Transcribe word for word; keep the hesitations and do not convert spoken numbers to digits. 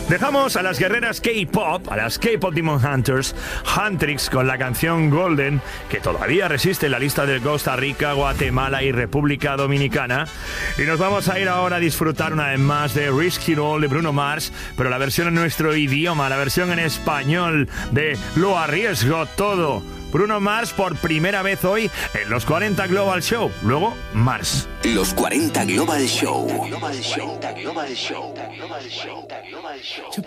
Dejamos a las guerreras K-pop, a las K-pop Demon Hunters, Huntrix, con la canción Golden, que todavía resiste en la lista de Costa Rica, Guatemala y República Dominicana. Y nos vamos a ir ahora a disfrutar una vez más de Risky Roll de Bruno Mars, pero la versión en nuestro idioma, la versión en español de Lo Arriesgo Todo. Bruno Mars por primera vez hoy en los cuarenta Global Show. Luego, Mars. Los cuarenta Global Show. Global Show. Global Show. Global Show. Global Show.